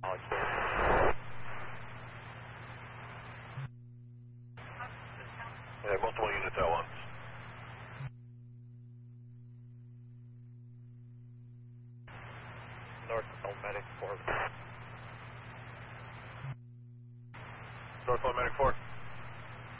Yeah, multiple units at once. Northbound Medic 4. Northbound Medic 4.